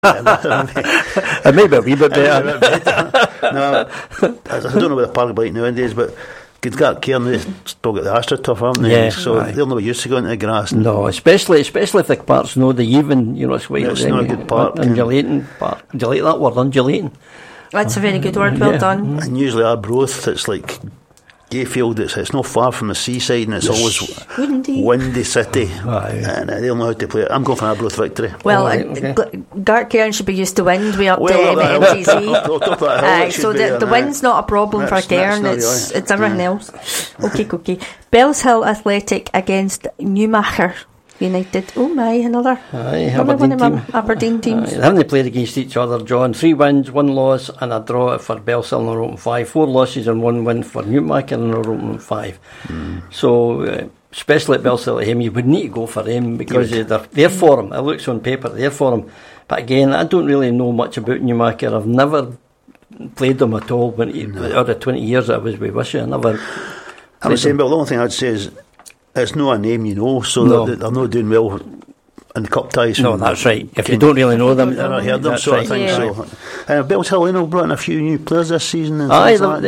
Maybe a wee bit better. No, I don't know what the park like nowadays, but you've got Cairn, they still got the AstroTurf, haven't they? Yeah, so aye. they'll not be used to going to the grass. No, especially if the park's not the even, it's white. It's not a good park. Undulating park. Do you like that word, undulating? That's a very good word, well done. And usually Arbroath, it's like Gayfield, it's not far from the seaside, and it's always windy city, and they'll know how to play it. I'm going for Arbroath victory. Well, Gartcairn should be used to wind way up to MTZ. So the wind's not a problem for Cairn, it's everything else. Okay. Bellshill Athletic against Newmacher United. Oh my, another one of my Aberdeen teams. They haven't played against each other, John. 3 wins, 1 loss and a draw for Bellshill and they're open 5. 4 losses and 1 win for Newmarket and they're open 5. So especially at Bellshill at home, you would need to go for them because their form, it looks on paper, their form. But again, I don't really know much about Newmarket. I've never played them at all out of 20 years that I was with Wishaw. I was saying, but the only thing I'd say is it's not a name so they're not doing well in the cup ties. No, that's right. If you don't really know them, I've never heard them, sort of thing. Yeah. So, Bellshill brought in a few new players this season. what do you call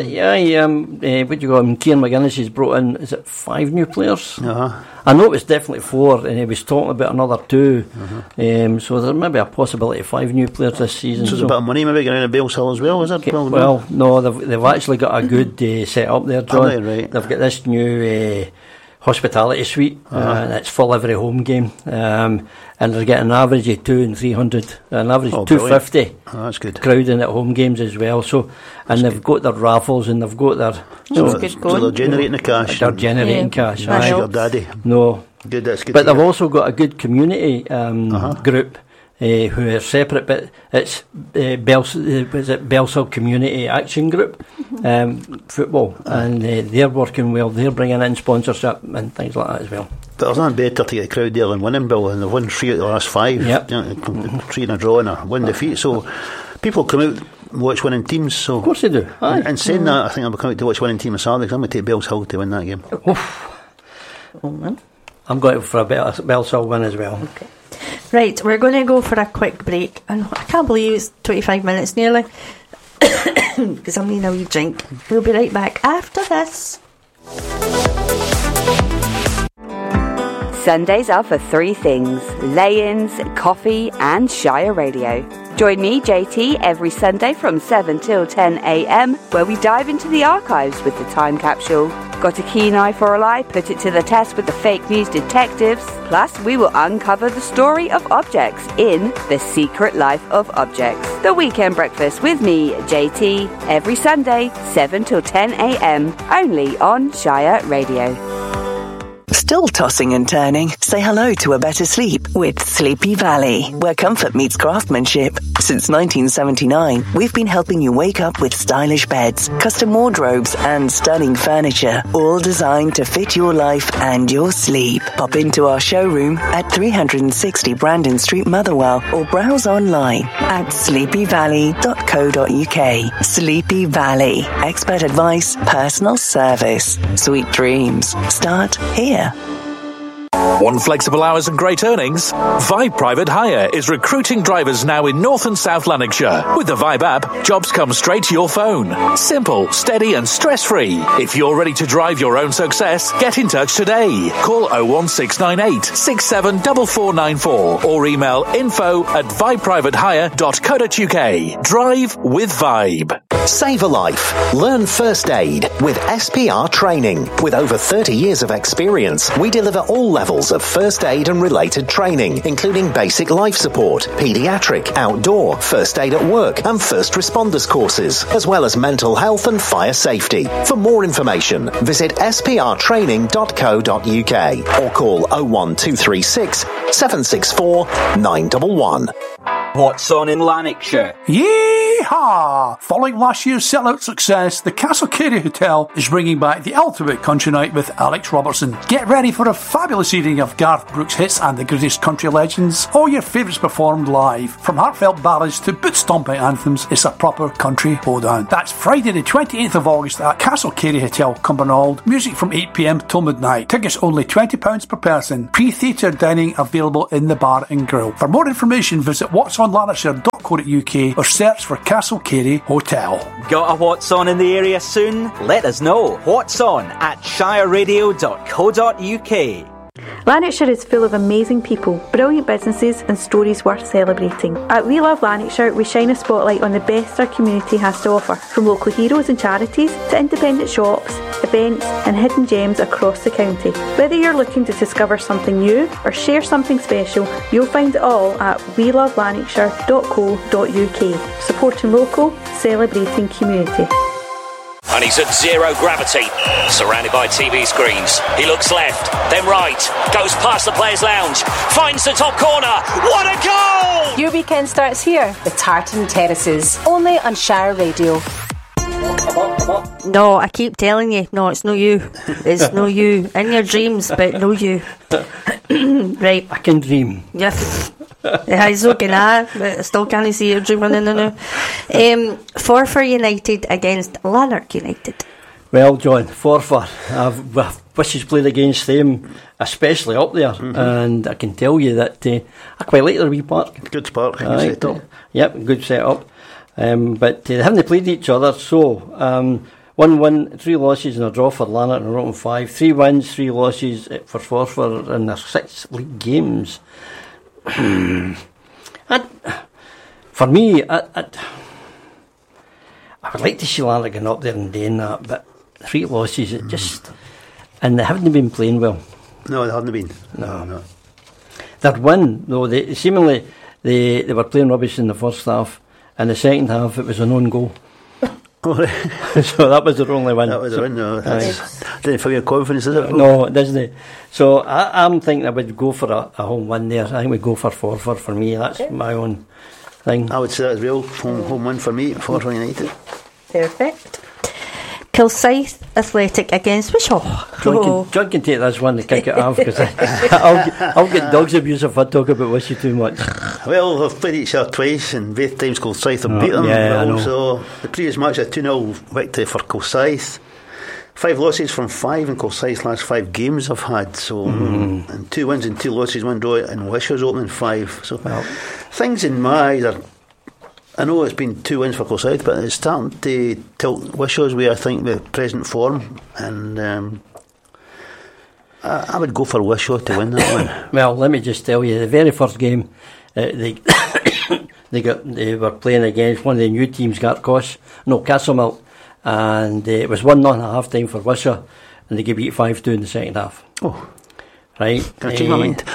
him? Kieran McGuinness has brought in, is it 5 new players? I know it was definitely 4, and he was talking about another 2. So there may be a possibility of 5 new players this season. So there's a bit of money maybe going into Bellshill as well, is it? Well, no, they've actually got a good set up there, John. Right. They've got this new hospitality suite, and it's full every home game, and they're getting an average of 200 and 300, an average 250 that's good. crowding at home games as well. So, and they've got their raffles and they've got their so they're generating the cash. They're generating cash. Your daddy. No, good. That's good. But they've also got a good community group. Who are separate, but it's Bellshill Community Action Group football, and they're working well. They're bringing in sponsorship and things like that as well. But there's nothing better to get the crowd there than winning, Bill, and they've won 3 out of the last 5. Yep. 3 in a draw and a 1 defeat. So people come out and watch winning teams. So of course they do. And saying that, I think I'll come out to watch winning team on Saturday because I'm going to take Bellshill to win that game. I'm going for a Bellshill win as well. Okay. Right, we're going to go for a quick break, and I can't believe it's 25 minutes nearly because I'm needing a wee drink. We'll be right back after this. Sundays are for 3 things: lay-ins, coffee and Shire Radio. Join me, JT, every Sunday from 7 till 10 a.m, where we dive into the archives with the Time Capsule. Got a keen eye for a lie? Put it to the test with the Fake News Detectives. Plus, we will uncover the story of objects in The Secret Life of Objects. The Weekend Breakfast with me, JT, every Sunday, 7 till 10 a.m, only on Shire Radio. Still tossing and turning? Say hello to a better sleep with Sleepy Valley, where comfort meets craftsmanship. Since 1979, we've been helping you wake up with stylish beds, custom wardrobes and stunning furniture, all designed to fit your life and your sleep. Pop into our showroom at 360 Brandon Street, Motherwell, or browse online at sleepyvalley.co.uk. Sleepy Valley. Expert advice, personal service. Sweet dreams start here. Want flexible hours and great earnings? Vibe Private Hire is recruiting drivers now in North and South Lanarkshire. With the Vibe app, jobs come straight to your phone. Simple, steady and stress-free. If you're ready to drive your own success, get in touch today. Call 01698 674494 or email info@vibeprivatehire.co.uk. Drive with Vibe. Save a life. Learn first aid with SPR Training. With over 30 years of experience, we deliver all levels of first aid and related training, including basic life support, paediatric, outdoor, first aid at work and first responders courses, as well as mental health and fire safety. For more information, visit sprtraining.co.uk or call 01236 764 911. What's on in Lanarkshire? Yeah! Yeehaw! Following last year's sellout success, the Castle Cary Hotel is bringing back the ultimate country night with Alex Robertson. Get ready for a fabulous evening of Garth Brooks hits and the greatest country legends. All your favourites performed live. From heartfelt ballads to boot-stomping anthems, it's a proper country hoedown. That's Friday the 28th of August at Castle Cary Hotel, Cumbernauld. Music from 8pm till midnight. Tickets only £20 per person. Pre-theatre dining available in the bar and grill. For more information, visit whatsonlanarkshire.co.uk or search for Castle Cary Hotel. Got a What's On in the area soon? Let us know. What's On at shireradio.co.uk. Lanarkshire is full of amazing people, brilliant businesses and stories worth celebrating. At We Love Lanarkshire, we shine a spotlight on the best our community has to offer, from local heroes and charities to independent shops, events and hidden gems across the county. Whether you're looking to discover something new or share something special, you'll find it all at welovelanarkshire.co.uk. Supporting local, celebrating community. And he's at zero gravity, surrounded by TV screens. He looks left, then right, goes past the Players' Lounge, finds the top corner. What a goal! Your weekend starts here with Tartan Terraces, only on Shire Radio. No, I keep telling you, no, it's no you. It's no you. In your dreams, but no you. Right. I can dream. Yes. Yeah, he's okay now, but I still can't see your dreaming in the now. Forfar United against Lanark United. Well, John, Forfar, I've wishes played against them, especially up there, and I can tell you that I quite like their wee park. Good park, good set up. Yep, good set up. But they haven't played each other, so 1 win, 3 losses and a draw for Lanark and Rotten 5. 3 wins, 3 losses for Forfar in their 6 league games. For me, I would like to see Lanark going up there and doing that, but 3 losses, it just, and they haven't been playing well. No, they haven't been. No. Their win, though, they seemingly they were playing rubbish in the first half. In the second half, it was an own goal. So that was their only win. That was a win, no. Didn't feel your confidence, is it? No, it doesn't. So I'm thinking I would go for a home win there. I think we'd go for Forfar for me. That's my own thing. I would say that's real home win for me, Forfar United. Perfect. Kilsyth Athletic against Wishaw. John can take this one to kick it off, because I'll get dog's abuse if I talk about Wishaw too much. Well, they've played each other twice, and both times Kilsyth have beat them. Yeah, I know. So the previous match, a 2-0 victory for Kilsyth. 5 losses from 5 in Kilsyth's last 5 games I've had. So and 2 wins and 2 losses, 1 draw, and Wishaw's opening 5. So things in my eyes are, I know it's been 2 wins for Kilsyth, but it's starting to tilt Wishaw's way, I think, with present form. And I would go for Wishaw to win that one. Well, let me just tell you, the very first game, they were playing against one of the new teams, Castlemilk, and it was 1-0 at half time for Wishaw, and they gave beat 5-2 in the second half. Oh. Right. Can I change my mind?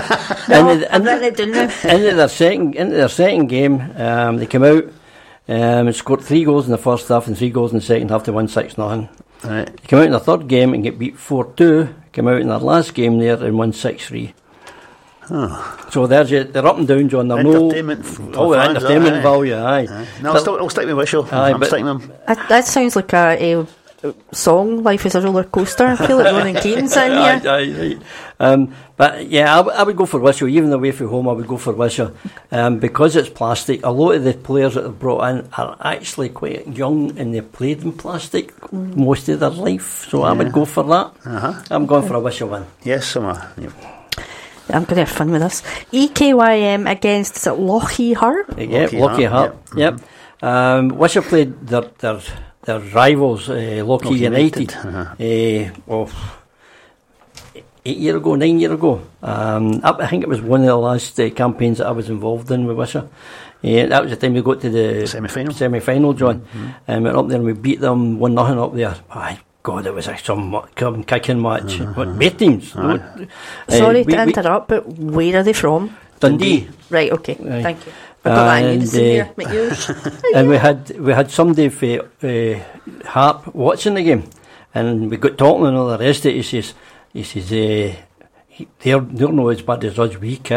Into their second game, they came out and scored 3 goals in the first half and 3 goals in the second half to win 6-0. Right. They came out in their third game and get beat 4-2. Came out in their last game there and won 6-3. Oh. So there's they're up and down, John. They're entertainment entertainment value, aye. No, I'll stick with Wishaw. I'm sticking with them. That sounds like a song, Life is a Roller Coaster. I feel like Ronan Keating's in here. But yeah, I would go for Wishaw. Even away from home, I would go for Wishaw, because it's plastic. A lot of the players that they've brought in are actually quite young, and they played in plastic most of their life, so I would go for that. I'm going for a Wishaw win. Yes, I'm going to have fun with this. EKYM against, is it Lochie Hart? Yeah, Lochie Hart. Yep. Wishaw played their rivals, Lochie United. 9 years ago. I think it was one of the last campaigns that I was involved in with Wishaw. That was the time we got to the semi-final, John. And we went up there and we beat them 1-0 up there. My God, it was some kicking match. Both teams. Sorry to interrupt, but where are they from? Dundee. Right, okay. Thank you. I've got that in unison here. And we had somebody for Harp watching the game, and we got talking and all the rest of it. He says they're not as bad as us. We kick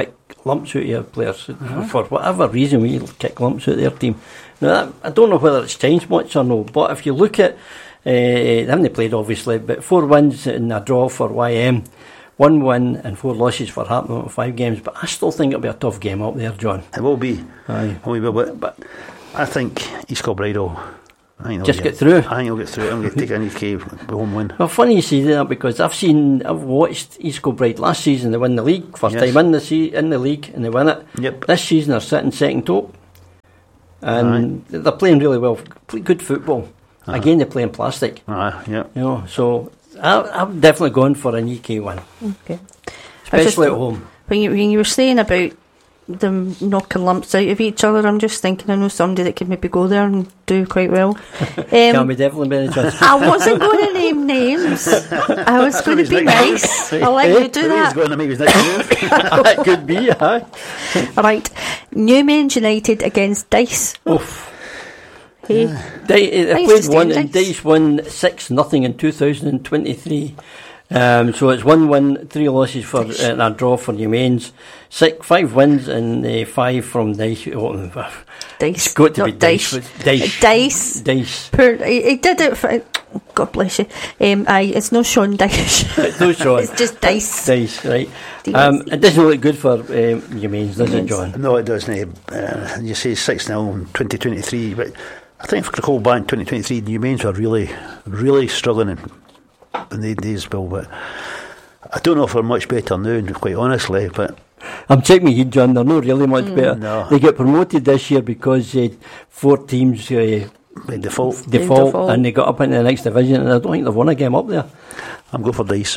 lumps out of your players. For whatever reason, we kick lumps out of their team. Now, I don't know whether it's changed much or no, but if you look at, they haven't played obviously, but 4 wins and a draw for YM, 1 win and 4 losses for Hartlepool in 5 games, but I still think it'll be a tough game up there, John. It will be. Aye. But I think East Kilbride will just get through. I think he'll get through. I'm going to take an EK home win. Well, funny you say that, because I've watched East Kilbride last season. They win the league, first time in the league, and they win it. Yep. This season they're sitting second top, and they're playing really well, play good football. Again, they're playing plastic. So I'm definitely going for an EK win. Okay, especially at home. When you were saying about them knocking lumps out of each other, I'm just thinking I know somebody that could maybe go there and do quite well. Can we definitely be any chance? I wasn't going to name names. I was going to be nice. I'll let you do that. Going to make his next move. It could be, aye. Right, Newmans United against Dice. Oof. Hey. They played one, and Dice won 6-0 in 2023. So it's 1 win, 3 losses for and a draw for Newmans. 5 wins and 5 from Dice. Dice. It's got to be Dice. Dice. He did it for. God bless you. It's no Sean Dice. It's no Sean. It's just Dice. Dice, right. It doesn't look good for Newmans, does it, John? No, it doesn't. You say 6-0 in 2023, but I think if I recall back in 2023, Newmans were really, really struggling in the days, Bill. But I don't know if they're much better now, quite honestly. But I'm checking with you, John. They're not really much better. No. They get promoted this year because 4 teams default, and they got up into the next division, and I don't think they've won a game up there. I'm going for Dice.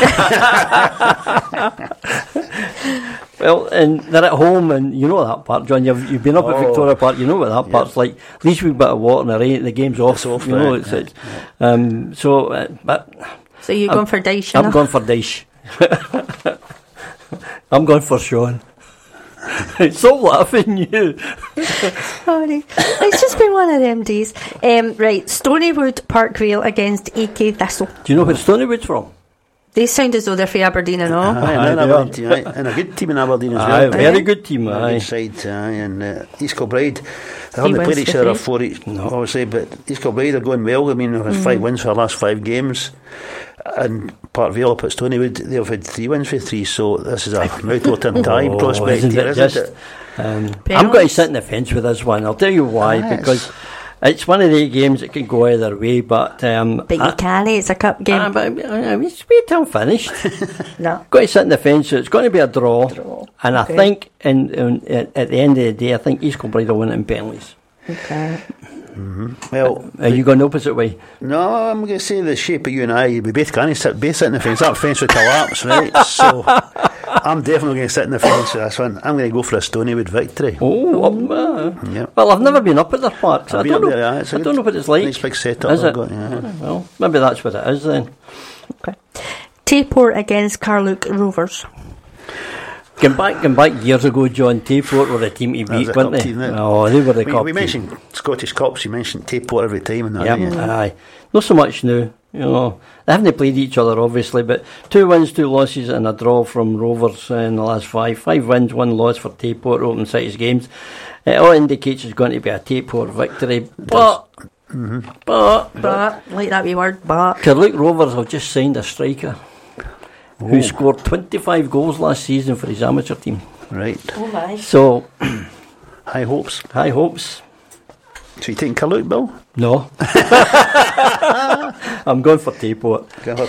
Well, and they're at home, and you know that part, John. You've been up at Victoria Park. You know what that part's like. At least we've got a water and the game's off. It's off, you know, So you're going for Dice? I'm going for Dice. I'm going for Sean. Stop laughing, you. Sorry, it's just been one of them days. Right, Stonywood Parkvale against AK Thistle. Do you know where Stonywood's from? They sound as though they're from Aberdeen and all. And a good team in Aberdeen as well. Very good team. Good side, and East Kilbride. They haven't played each other for it, obviously, but East Kilbride are going well. I mean, they've had 5 wins for the last 5 games. And Parkvale up at Stonywood, they've had 3 wins for 3, so this is a mouth-watering tie prospect here, isn't it? I'm going to sit in the fence with this one. I'll tell you why, because it's one of the games that can go either way, but you can't. It's a cup game. It's wait till I'm finished. No, got to sit in the fence. So it's going to be a draw. And I think, at the end of the day, I think East Kilbride will win it in penalties. Okay. Well, are you going the opposite way? No, I'm going to say the shape of you and I. We both can't sit in the fence. That fence would collapse, right? So I'm definitely going to sit in the fence with this one. I'm going to go for a Stonywood victory. Well, I've never been up at their park, so I don't know what it's like. Nice big setup. Is it? Well, maybe that's what it is then. Okay. Tayport against Carluke Rovers. Going back years ago, John, Tayport were the team to beat, weren't they? They were the cup team. We mentioned Scottish Cups, you mentioned Tayport every time. And that, aye. Not so much now. You know, they haven't played each other, obviously, but 2 wins, 2 losses, and a draw from Rovers in the last 5. 5 wins, 1 loss for Tayport, open 6 games. It all indicates it's going to be a Tayport victory, but like that wee word, but Carluke Rovers have just signed a striker who scored 25 goals last season for his amateur team. Right. Oh my. So, high hopes. So you taking Carluke, Bill? No. I'm going for Tayport.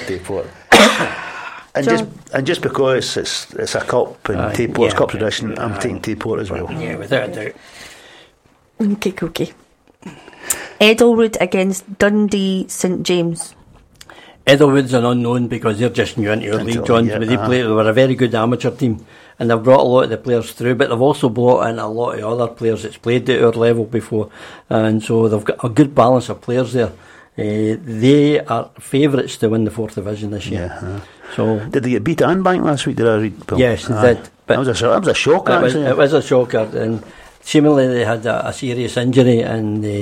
And just because it's a cup and Tayport's cup tradition, I'm taking Tayport as well. Yeah, without a doubt. Okay. Edelwood against Dundee St James. Edelwood's an unknown because they're just new into our league, John. They were a very good amateur team, and they've brought a lot of the players through, but they've also brought in a lot of other players that's played at our level before, and so they've got a good balance of players there. They are favourites to win the 4th division this year. So did they get beat at Anbank last week? Did I read, Bill? Yes, they did. But that was a shocker. It was a shocker, and seemingly they had a serious injury, and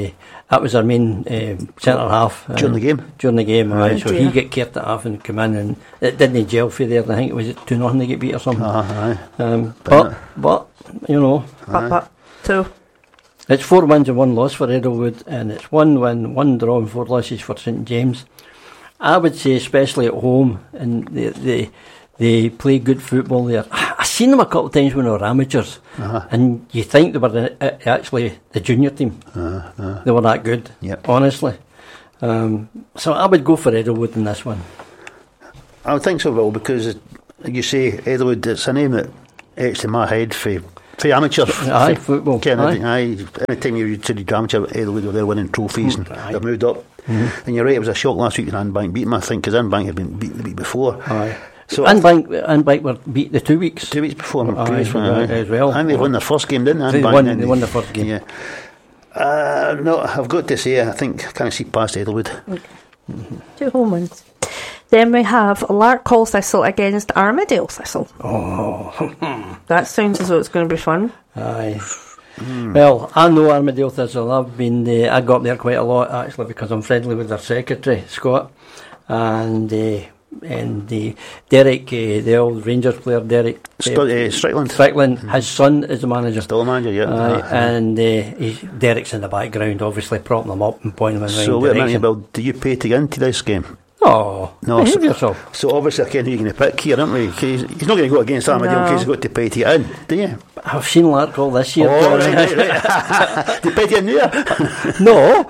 That was our main centre half during the game. During the game, so he get kept at half and come in, and it didn't gel for there. I think it was 2-0 they get beat or something. But you know, so it's 4 wins and 1 loss for Eddlewood, and it's 1 win, 1 draw, and 4 losses for St James. I would say, especially at home, and they play good football there. I've seen them a couple of times when they were amateurs, and you think they were actually the junior team. They were that good, honestly. So I would go for Eddlewood in this one. I would think so, Will, because you say Eddlewood, it's a name that etched in my head for amateur football. Any time you read to the amateur, Eddlewood were there winning trophies and they've moved up. And you're right, it was a shock last week when Anbank beat them, I think, because Anbank had been beaten the week before. So Anbank were beat the 2 weeks. 2 weeks before them, as well. I think they won their first game, didn't they? They won the first game. Yeah. No, I've got to say, I think I can't see past Eddlewood. 2 home wins. Then we have Larkhall Thistle against Armadale Thistle. That sounds as though it's going to be fun. Aye. Well, I know Armadale Thistle. I got there quite a lot actually because I'm friendly with their secretary Scott, and Derek, the old Rangers player Derek Strickland. His son is the manager. Still a manager, yeah. And Derek's in the background, obviously propping them up and pointing them in the right direction. So wait a minute, Bill, do you pay to get into this game? No, behave yourself. So obviously, I can't know you're going to pick here, aren't we? He's not going to go against Armadale because he's got to pay to get in, do you? I've seen Larkhall this year. Right. Do you pay to get in there? No.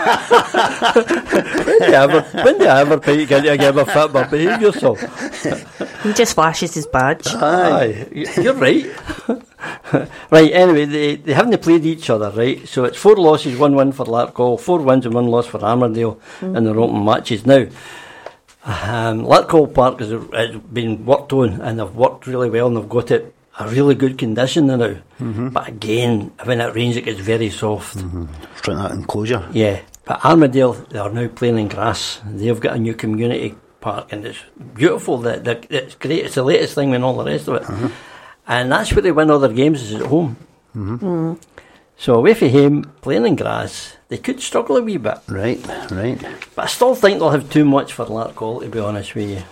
When do you ever pay to get into a game of football? Behave yourself. He just flashes his badge. Aye, you're right. Right, anyway, they haven't played each other, right? So it's 4 losses, 1 win for Larkhall, 4 wins and 1 loss for Armadale in their open matches. Now, Larkhall Park has been worked on, and they've worked really well, and they've got it a really good condition now. But again, when it rains, it gets very soft. Straight that enclosure. Yeah, but Armadale, they are now playing in grass. They've got a new community park, and it's beautiful. It's great. It's the latest thing and all the rest of it. And that's where they win all their games, is at home. So away from home, playing in grass, they could struggle a wee bit. Right. But I still think they'll have too much for Larkhall, to be honest with you.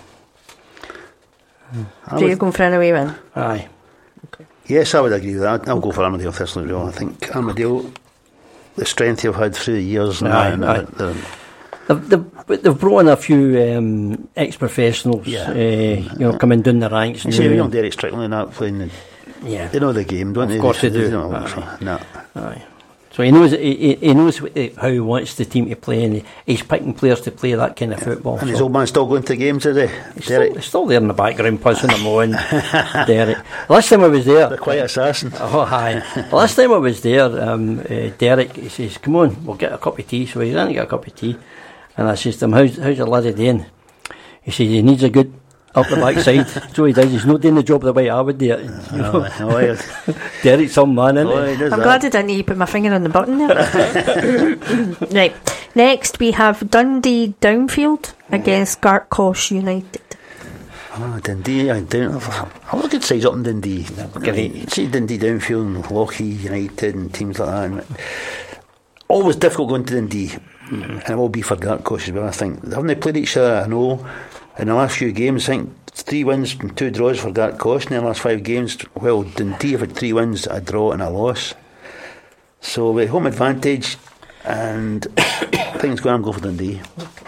So you're going for an away win? Aye. Okay. Yes, I would agree with that. I'll go for Armadale Thistle as well. I think Armadale, the strength they've had through the years now. They've brought in a few ex-professionals, coming down the ranks. You see, we know Derek Strickland and that playing. They know the game, don't they? Of course they do. Aye. So he knows how he wants the team to play, and he's picking players to play that kind of football. And his old man still going to games, is he? He's still there in the background, pushing them on. Derek. Last time I was there, the quiet assassin. Last time I was there, Derek, he says, "Come on, we'll get a cup of tea." So he's in to get a cup of tea. And I says to him, how's your laddie doing? He says he needs a good up the backside. So he does. He's not doing the job the way I would do it. Derek's some man, isn't he? I'm glad I didn't put my finger on the button there. Right. Next we have Dundee Downfield against Gartcosh United. Dundee, I want a good size up in Dundee. See Dundee Downfield and Lochee United and teams like that. And always difficult going to Dundee. And it will be for Gartcosh as well, I think. They haven't played each other, I know, in the last few games. I think 3 wins and 2 draws for Gartcosh in the last 5 games. Well, Dundee have had 3 wins, a draw and a loss. So with home advantage, and things going, I'm going for Dundee.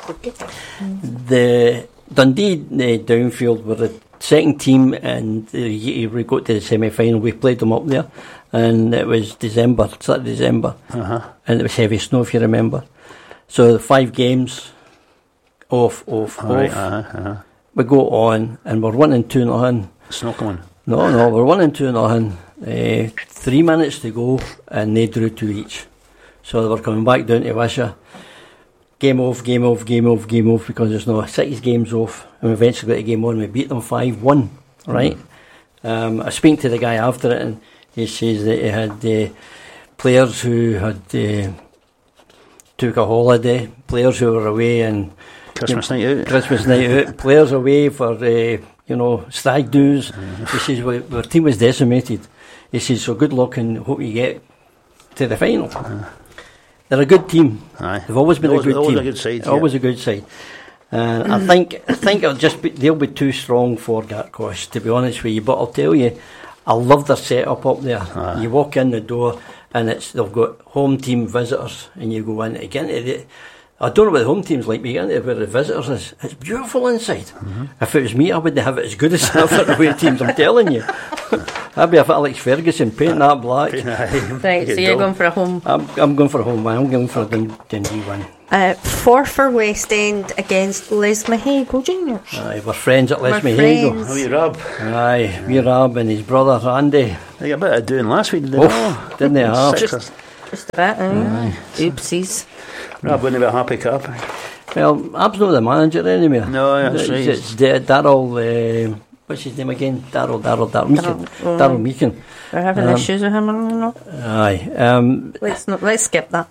The Dundee Downfield were the second team, and we got to the semi-final. We played them up there, and it was December, and it was heavy snow, if you remember. So 5 games off. We go on, and we're 1-2-0. Snow coming? No, we're 1-2-0. 3 minutes to go, and they drew 2 each. So they were coming back down to Wishaw. Game off, because there's no 6 games off, and we eventually got a game on. We beat them 5-1, right? I speak to the guy after it, and he says that he had players who had took a holiday, players who were away and Christmas night out, players away for stag do's. He says our team was decimated. He says, so good luck and hope you get to the final. they're a good team. Aye. They've always been a good team. A good side, always a good side. And I think they'll be too strong for Gartcosh, to be honest with you. But I'll tell you, I love their setup up there. Aye. You walk in the door and they've got home team visitors, and you go in again. I don't know what the home team's like, but you get into where the visitors is. It's beautiful inside. Mm-hmm. If it was me, I wouldn't have it as good as that for the away teams, I'm telling you. I'd be a Alex Ferguson, paint that black. Right, so you're going for a home. I'm going for a home win. I'm going for a Dundee win. 4 for West End against Les Mahago Juniors. Aye, we're friends at Les Mahago. Oh, you Rob. Aye, we Rob and his brother Andy. They got a bit of doing last week, didn't they? Didn't they have? Just a bit, aye. Oopsies. Rob wouldn't be a happy cup. Well, Ab's not the manager anymore. No, that's right. It's Darryl, what's his name again? Darryl Meakin. They're having issues with him, I don't know. Aye. Let's skip that.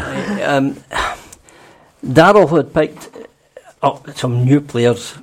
Darryl had picked up some new players,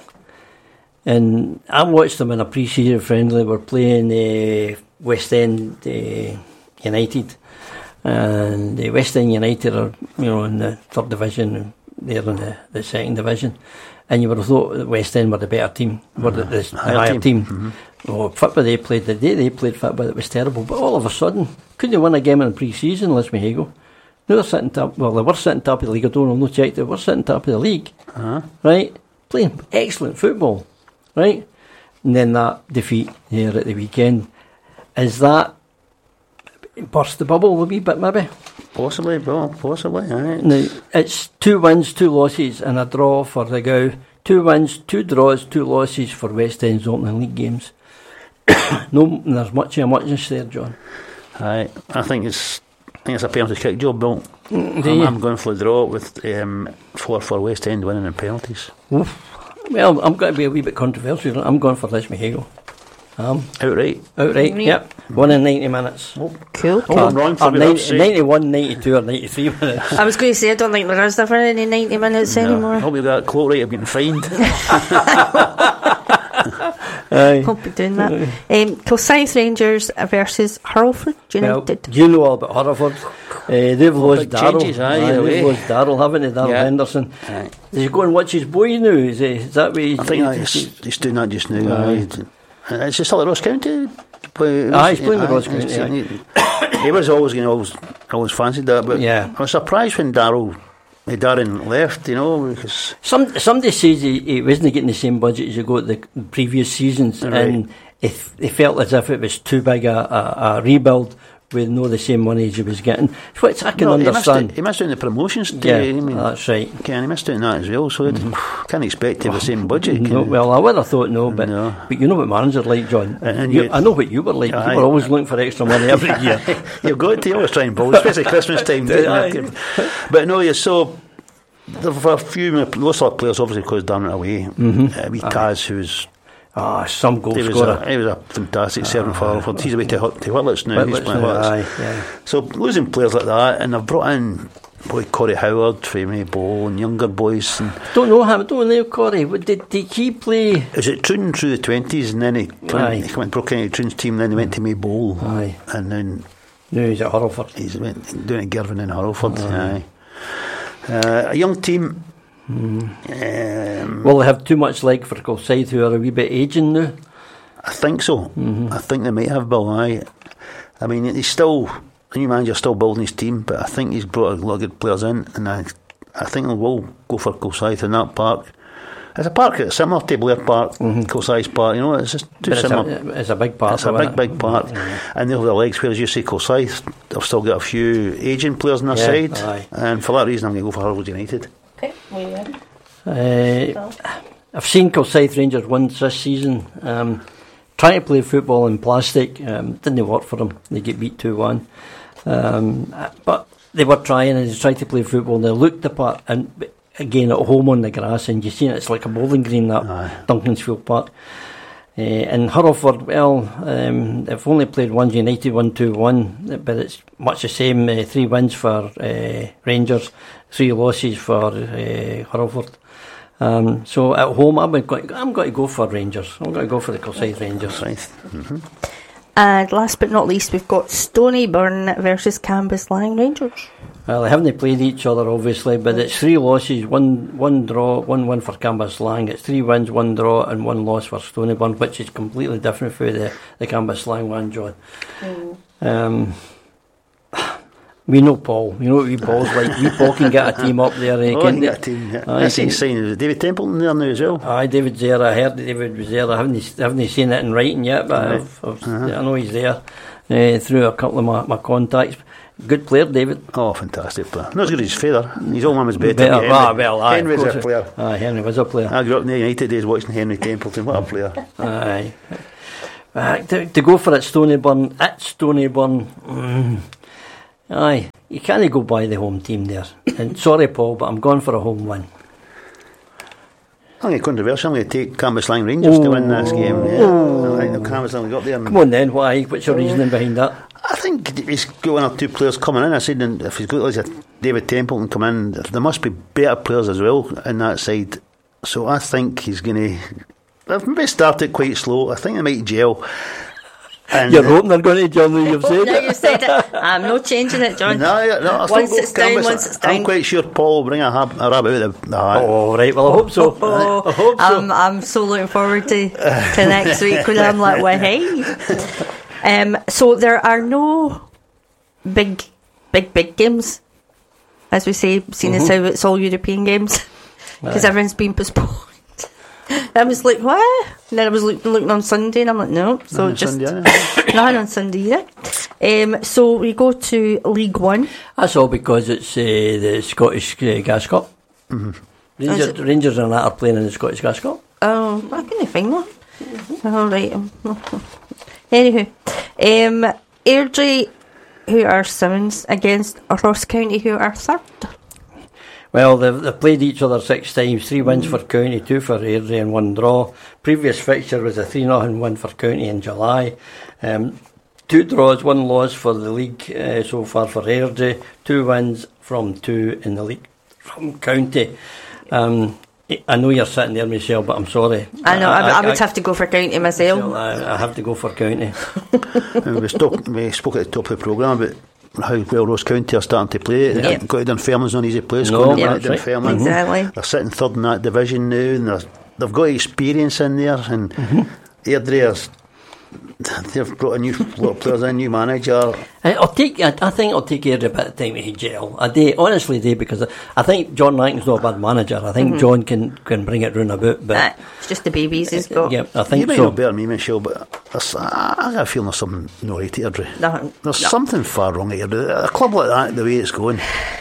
and I watched them in a pre-season friendly. We're playing West End United, and the West End United are in the 3rd division. They're in the 2nd division, and you would have thought that West End were the better team, were the higher team. Mm-hmm. Well, football they played the day they played football, it was terrible. But all of a sudden, couldn't win a game in pre-season, Les Mahago. Now they're sitting top. Well, they were sitting top of the league. I don't know. No check. They were sitting top of the league, right? Playing excellent football, right? And then that defeat here at the weekend, is that burst the bubble a wee bit, maybe? Possibly. Aye. Now it's 2 wins, 2 losses, and a draw for the Gow. 2 wins, 2 draws, 2 losses for West End's opening league games. No, there's much of a muchness there, John. Aye, I think it's a penalty kick job, Bill. I'm going for the draw with 4 for West End winning in penalties. Oof. Well, I'm going to be a wee bit controversial. I'm going for Les Mahago. Outright, yep. 1 in 90 minutes. Oh, cool. Or 91, 92 or 93 minutes. I was going to say, I don't think there is ever any 90 minutes anymore. I hope you got that quote right, I've been fined. Hope you're doing that. Kilsyth Rangers versus Hurlford United. Well, you know all about Hurlford. They've lost Darryl. They've lost Darryl, haven't they? Darryl Henderson. Aye. Does he go and watch his boy now? Is that what I think he's doing that just now. It's just still at Ross County. He's playing with Ross County. He was always fancied that, but I was surprised when Darren left, because somebody says he wasn't getting the same budget as he got the previous seasons, and he felt as if it was too big a rebuild with no the same money as he was getting, which I can understand. He missed doing the promotions that's right. He missed doing that as well, so can't expect to have the same budget. Well, I would have thought but you know what managers like, John. I know what you were like. You were always looking for extra money every year. You've got to always try and build, especially Christmas time. But no, so there were a few lost of players obviously because damn it away. Taz, who's some goal scorer. He was a fantastic servant for Hurlford. He's away to Whitlets now. So losing players like that, and they've brought in Corey Howard from Maybole and younger boys. And don't know him. Don't know Corey. Did he play? Was it Troon through the 20s, and then he came and broke into Troon's team. Then he went to Maybole, and then he's at Hurlford. He's doing it Girvan in Hurlford. A young team. Will they have too much leg for Kilsyth, who are a wee bit aging now? I think so. I think they might have, Bill. I mean, he's still the new manager's still building his team, but I think he's brought a lot of good players in, and I think they will go for Kilsyth in that park. It's a park that's similar to Blair Park, Kilsyth Park. It's just too similar. It's a big park. It's a big park, and they'll have the legs. Whereas you say Kilsyth, they've still got a few aging players on their side, and for that reason, I'm going to go for Hurlford United. Okay, where you I've seen Kilsyth Rangers once this season. Trying to play football in plastic didn't work for them. They get beat 2-1. But they were trying, and they tried to play football, and they looked the part. And again, at home on the grass, and you see it's like a bowling green, that Duncansfield Park. And Hurlford, they've only played once. United 1-2-1, but it's much the same. 3 wins for Rangers, 3 losses for Hurlford. So at home, I'm going to go for Rangers. I'm going to go for the Kilsyth Rangers. And last but not least, we've got Stonyburn versus Cambuslang Rangers. Well, they haven't played each other, obviously, but it's 3 losses, one draw, 1 win for Cambuslang. It's 3 wins, 1 draw, and 1 loss for Stoneyburn, which is completely different from the Cambuslang one, John. We know Paul. You know what we Paul's like. We Paul can get a team up there. He can get a team. Yeah. I think he's signing David Templeton there now as well. Aye, David's there. I heard David was there. I haven't seen it in writing yet, but I know he's there through a couple of my contacts. Good player, David. Oh, fantastic player. Not as good as his father. His old man was better. Henry was a player. Henry was a player. I grew up in the United days watching Henry Templeton. What a player. Aye. To go for it, Stoneyburn. At Stoneyburn. Aye. You can't go by the home team there. And sorry, Paul, but I'm going for a home win. I'm going to controversial. I'm going to take Cambuslang Rangers to win this game. Yeah. I think Cambuslang got there. Come on then, why? What's your reasoning behind that? I think he's got 1 or 2 players coming in. I said if he's got like David Templeton come in, there must be better players as well in that side. So I think he's going to. They've maybe started quite slow. I think they might gel. And you're hoping they're going to gel now you've said it. You said it. I'm not changing it, John. No, once it's down, once it's down. I'm quite sure Paul will bring a rabbit out of the hat. Oh, right, well I hope so. I hope so. I'm so looking forward to next week when I'm like, well, hey. So there are no big games, as we say, seeing as how it's all European games, because everyone's been postponed. I was like, what? And then I was looking on Sunday, and I'm like, no. So just nothing on Sunday either. So we go to League One. That's all because it's the Scottish Gas Cup. Rangers and that are playing in the Scottish Gas Cup. Oh, I couldn't find that. All right. Anywho, Airdrie, who are seventh, against Ross County, who are third. Well, they've played each other 6 times, 3 wins for County, 2 for Airdrie and 1 draw. Previous fixture was a 3-0 win for County in July. 2 draws, 1 loss for the league so far for Airdrie. 2 wins from 2 in the league from County. I know you're sitting there, Michelle, but I'm sorry. I know, I would have to go for County myself. Michelle, I have to go for County. we spoke at the top of the programme about how well Ross County are starting to play. They've got to Dunfermline's not an easy place. Exactly. They're sitting third in that division now, and they've got experience in there. And Airdrie, they've brought a lot of players in, new manager. I think it'll take Airdrie a bit of time to gel. Honestly, because I think John Rankin's not a bad manager. I think John can bring it round a bit. But it's just the babies he's got. Yeah, I think you might know better than me, Michelle, but I got a feeling there's something not right at Airdrie. There's something far wrong at Airdrie. A club like that, the way it's going.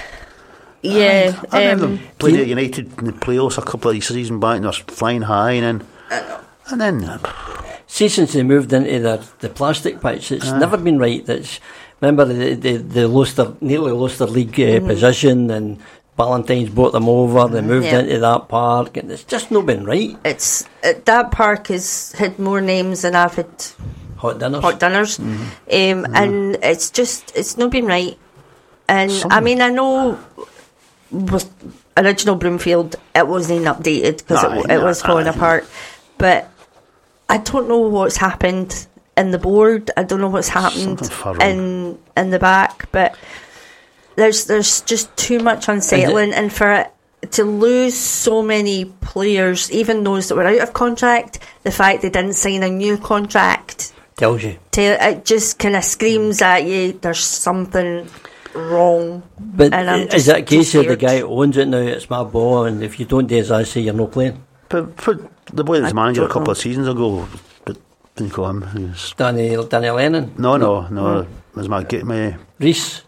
Yeah. I remember playing at United in the playoffs a couple of seasons back, and they're flying high, and then. See, since they moved into the plastic pitch, it's never been right. Remember they nearly lost their league position, and Ballantyne's brought them over. They moved into that park, and it's just not been right. That park has had more names than I've had hot dinners, and it's not been right. And I mean, I know with original Broomfield, it wasn't updated because it was falling apart, but I don't know what's happened in the board. I don't know what's happened in the back, but there's just too much unsettling, and for it to lose so many players, even those that were out of contract, the fact they didn't sign a new contract tells you. It just kind of screams at you. There's something wrong. But is that a case of the guy who owns it now? It's my ball, and if you don't do as I say, you're not playing. But the boy that was manager a couple of seasons ago, didn't call him. Danny Lennon? No. It was my Reese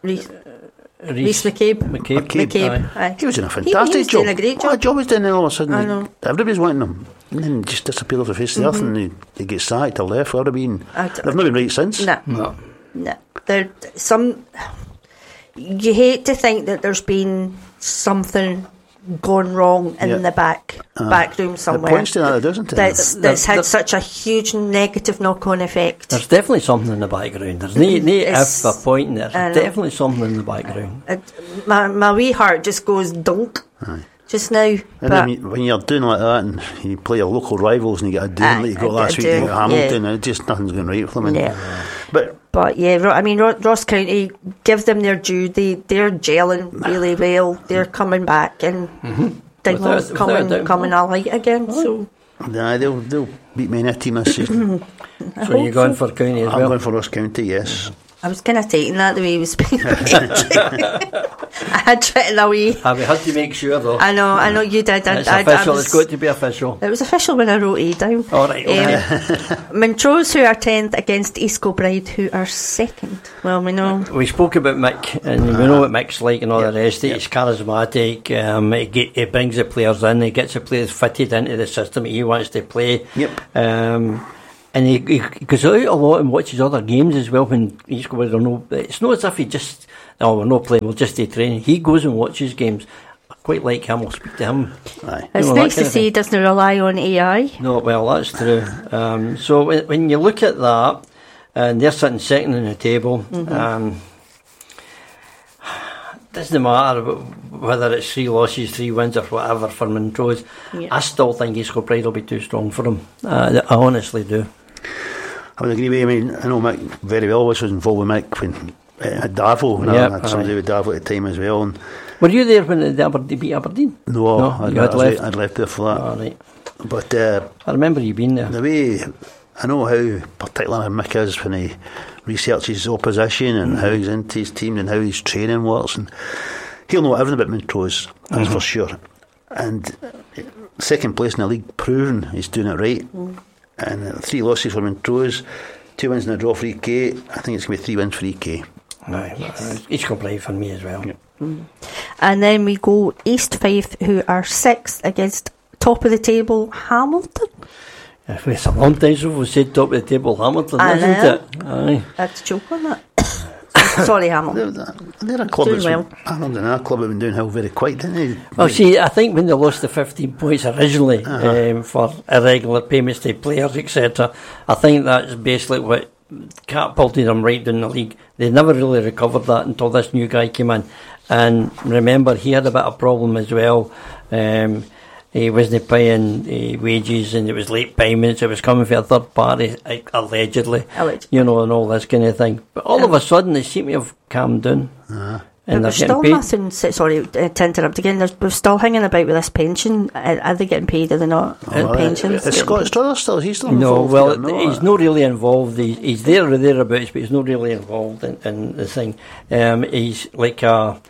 McCabe. Aye. He was in a fantastic job. Doing a great job. What a job he's doing, and all of a sudden everybody's wanting him, and then just disappeared off the face of the earth, and he gets sacked or left. They've not been right since. No. There some. You hate to think that there's been something gone wrong in the back room somewhere. It points to that, doesn't it? That's had such a huge negative knock-on effect. There's definitely something in the background. There's no if a point there. There's definitely something in the background. My wee heart just goes dunk just now. And when you're doing like that, and you play your local rivals, and you get a doing like you got last week at Hamilton, and just nothing's going right for them. But But yeah, I mean, Ross County, give them their due. They're gelling really well. They're coming back, and Dingwall's coming alight again. So they'll beat many a team this season. So you're going for County as well? I'm going for Ross County, yes. I was kind of taking that the way he was speaking. I had written away. We had to make sure though. I know you did. It's official. It's got to be official. It was official when I wrote it down. All right. Montrose, who are 10th, against East Kilbride, who are 2nd. Well, we know. We spoke about Mick, and we know what Mick's like and all the rest. He's charismatic. He brings the players in. He gets the players fitted into the system he wants to play. Yep. And he goes out a lot and watches other games as well when he's going to know. It's not as if he just, we're not playing, we'll just do training. He goes and watches games. I quite like him, I'll speak to him. Aye. It's nice to see he doesn't rely on AI. No, well, that's true. So when you look at that, and they're sitting second on the table, doesn't matter whether it's 3 losses, 3 wins or whatever for Montrose. I still think East Kilbride will be too strong for them. I honestly do. I would agree with you. I mean, I know Mick very well. I was involved with Mick when at Darvo, and I had somebody with Darvo at the time as well. And were you there when they beat Aberdeen? No, I'd left there for that. Oh, right. But I remember you being there. The way I know how particular Mick is when he researches his opposition and how he's into his team and how his training works, and he'll know everything about Montrose, that's for sure. And second place in the league, proven he's doing it right. And 3 losses for Montrose, 2 wins and a draw for EK. I think it's going to be 3 wins for EK. Yes. East Kilbride for me as well. And then we go East Fife, who are 6th, against top of the table Hamilton. It's a long time since we said top of the table Hamilton, isn't it? Aye. That's a joke on that. Sorry, Hamilton. They're a club Hamilton, our club have been doing well very quick, didn't they? Well, see, I think when they lost the 15 points originally for irregular payments to players, etc., I think that's basically what catapulted them right down the league. They never really recovered that until this new guy came in. And remember, he had a bit of problem as well. He wasn't paying wages, and it was late payments. It was coming from a third party, allegedly. You know, and all this kind of thing. But all of a sudden, they seem to have calmed down. And there's still nothing. Sorry to interrupt again. We're still hanging about with this pension. Are they getting paid? Are they not? Pensions? Is Scott Strother still? He's still involved? No, well, he's not really involved. He's there or thereabouts, but he's not really involved in the thing. He's like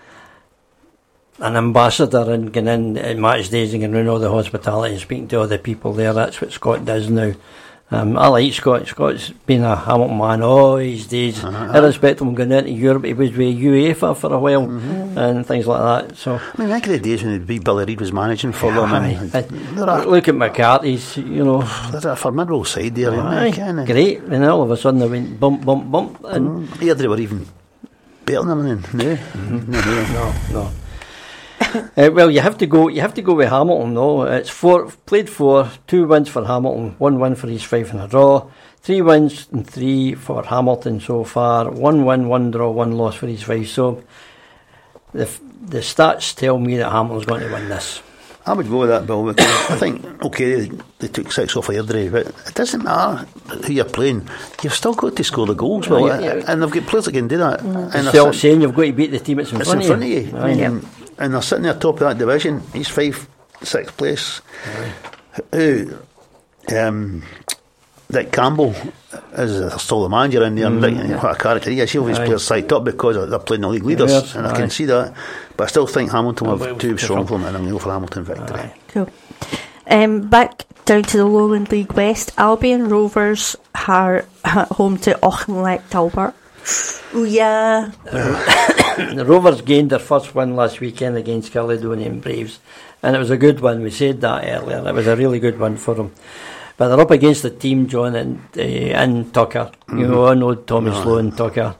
an ambassador and going in match days and going around all the hospitality and speaking to other people there. That's what Scott does now. I like Scott. Scott's been a Hamilton man all his days. Irrespective of him going into Europe, he was with UEFA for a while and things like that. So I mean, back in the days when Billy Reid was managing for them. Look at McCarthy's, you know. There's a formidable side there. Great. And all of a sudden they went bump, bump, bump. And here they were even better than them then. No. Well, you have to go with Hamilton though. It's 4 played 4, 2 wins for Hamilton, 1 win for East Fife and a draw, 3 wins and 3 for Hamilton so far, 1 win, 1 draw, 1 loss for East Fife. So the stats tell me that Hamilton's going to win this. I would go with that, Bill, because I think, okay, they took 6 off Airdrie, but it doesn't matter who you're playing, you've still got to score the goals, Bill, and they've got players that can do that. And they're saying you've got to beat the team that's in front of you. And they're sitting there top of that division, East Fife, 6th place. Dick Campbell is still the manager in there, and what a character he is. He'll always players side up because they're playing the league leaders, and I can see that. But I still think Hamilton will have too strong for them, and I'm going to go for Hamilton victory. Cool. Back down to the Lowland League West, Albion Rovers are home to Auchinleck Talbot. Oh yeah. The Rovers gained their first win last weekend against Caledonian Braves, and it was a good one. We said that earlier. It was a really good one for them. But they're up against the team, John, and Tucker. You know, I know Tommy Sloan, Tucker.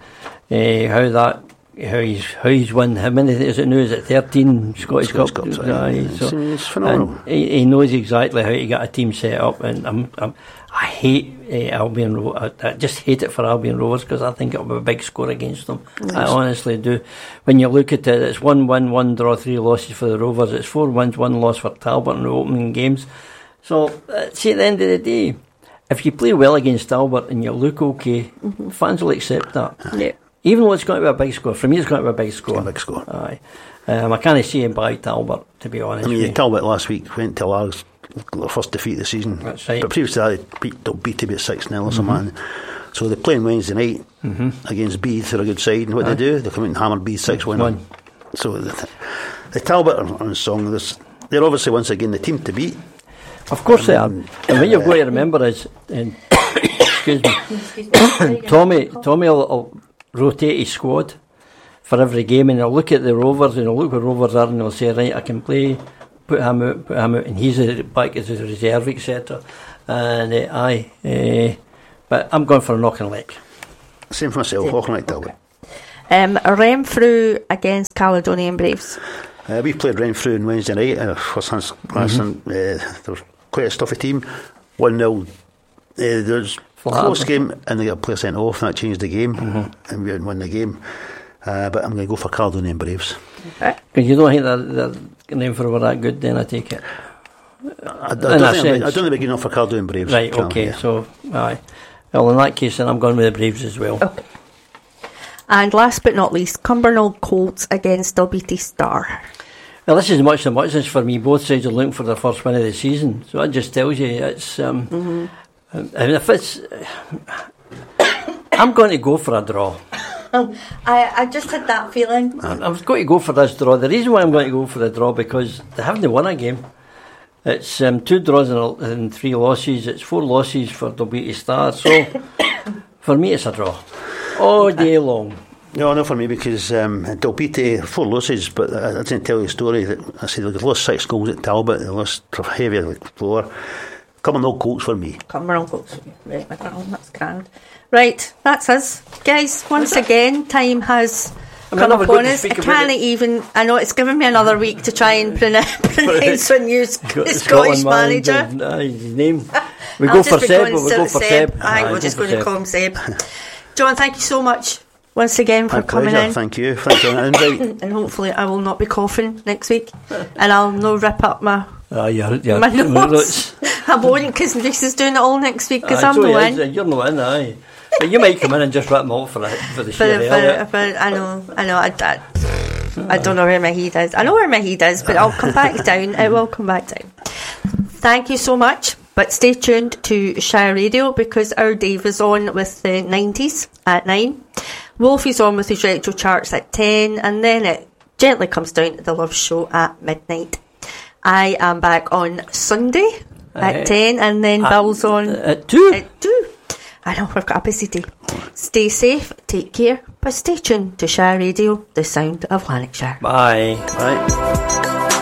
How he's won. How many is it now? Is it 13 Scottish Cups? It's phenomenal. He knows exactly how to get a team set up, and I hate Albion Rovers. I just hate it for Albion Rovers because I think it'll be a big score against them. Nice. I honestly do. When you look at it, it's 1 win, 1 draw, 3 losses for the Rovers. It's 4 wins, 1 loss for Talbot in the opening games. So, see, at the end of the day, if you play well against Talbot and you look okay, fans will accept that. Yeah. Even though it's going to be a big score. For me, it's going to be a big score. A big score. Aye. I can't see him by Talbot, to be honest. I mean, Talbot last week went to Largs, their first defeat of the season. That's right. But previously that, they beat about 6-0 or something. So they're playing Wednesday night against Beith, they're a good side. And what they do, they come out and hammer Beith 6-1. So the Talbot are on song. They're obviously, once again, the team to beat. Of course they are. And what you've got to remember is, excuse me, Tommy will rotate his squad for every game, and he'll look at the Rovers and he'll look where Rovers are, and he'll say, right, I can play, put him out, and he's back as a reserve, etc. And but I'm going for a knocking leg. Same for myself, knocking like Talbot. Renfrew against Caledonian Braves. We played Renfrew on Wednesday night, first hands class, and there was quite a stuffy team. 1-0. There's a close game, and they got a player sent off, and that changed the game, and we didn't win the game. But I'm going to go for Caledonian Braves. Because you don't think that Renfrew were that good, then I take it. I don't think they're good enough for Caledonian Braves. Right, okay, so, aye. Well, in that case, then I'm going with the Braves as well. Okay. And last but not least, Cumbernauld Colts against Dalbeattie Star. Well, this is much for me. Both sides are looking for their first win of the season, so that just tells you it's. And if it's, I'm going to go for a draw. I just had that feeling. I was going to go for this draw. The reason why I'm going to go for the draw, because they haven't won a game. It's 2 draws and 3 losses. It's 4 losses for Dalbeattie Star. So for me, it's a draw all day long. No, for me, because Dalbeattie 4 losses, but I didn't tell you the story. That I said they've lost 6 goals at Talbot. They lost heavy on the floor. Cumbernauld Colts for me. Cumbernauld Colts. Right, that's grand. Right, that's us, guys. Once again, time has come upon us. I know it's given me another week to try and pronounce a new Scottish manager. His name. We go for Seb. I think we're just going to call him Seb. John, thank you so much once again for coming in. Thank you for the invite. And hopefully I will not be coughing next week, and I'll not rip up my my notes. I won't, because Reece is doing it all next week, because I'm not in. You're not in, aye. But you might come in and just rip them out for the share. I know. I don't know where my head is. I know where my head is, but I'll come back down. It will come back down. Thank you so much. But stay tuned to Shire Radio, because our Dave is on with the 90s at 9. Wolfie's on with his retro charts at 10, and then it gently comes down to the Love Show at midnight. I am back on Sunday at 10, and then Bill's on at 2. I know, we've got a busy day. Stay safe, take care, but stay tuned to Shire Radio, the sound of Lanarkshire. Bye.